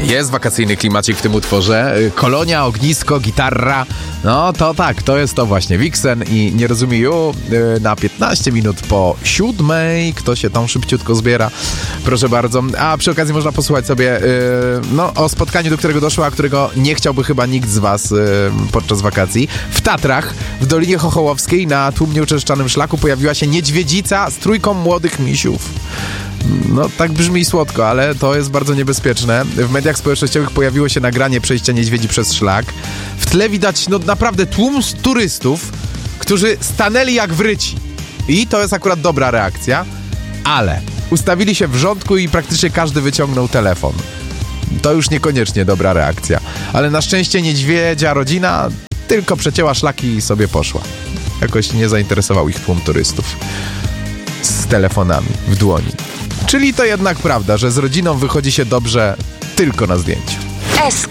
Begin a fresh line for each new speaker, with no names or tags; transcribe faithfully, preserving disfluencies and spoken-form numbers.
Jest wakacyjny klimacik w tym utworze. Kolonia, ognisko, gitarra. No to tak, to jest to właśnie. Vixen i Nie rozumie ju na piętnaście minut po siódmej. Kto się tam szybciutko zbiera? Proszę bardzo. A przy okazji można posłuchać sobie no, o spotkaniu, do którego doszło, a którego nie chciałby chyba nikt z was podczas wakacji. W Tatrach, w Dolinie Chochołowskiej na tłumnie uczęszczanym szlaku pojawiła się niedźwiedzica z trójką młodych misiów. No, tak brzmi słodko, ale to jest bardzo niebezpieczne. W mediach społecznościowych pojawiło się nagranie przejścia niedźwiedzi przez szlak. W tle widać, no naprawdę tłum z turystów, którzy stanęli jak wryci. I to jest akurat dobra reakcja, ale ustawili się w rządku i praktycznie każdy wyciągnął telefon. To już niekoniecznie dobra reakcja. Ale na szczęście niedźwiedzia rodzina tylko przecięła szlaki i sobie poszła. Jakoś nie zainteresował ich tłum turystów z telefonami w dłoni. Czyli to jednak prawda, że z rodziną wychodzi się dobrze tylko na zdjęciu.